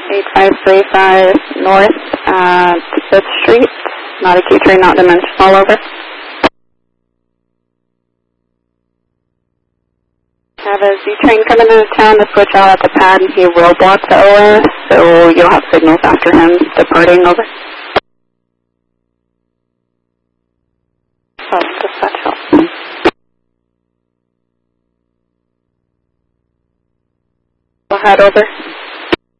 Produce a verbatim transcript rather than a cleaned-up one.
eight five three five North at fifth Street. Not a Q train, not dimensional, over. Have a Z train coming into town to switch out at the pad, and he will block the O S, so you'll have signals after him departing, over. Oh, dispatch help. Go ahead, over.